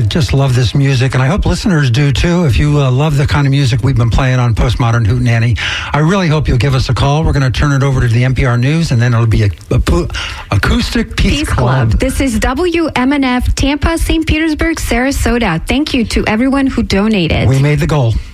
just love this music, and I hope listeners do too. If you love the kind of music we've been playing on Postmodern Hootenanny, I really hope you'll give us a call. We're going to turn it over to the NPR News, and then it'll be a Acoustic Peace Club. This is WMNF, Tampa, St. Petersburg, Sarasota. Thank you to everyone who donated. We made the goal.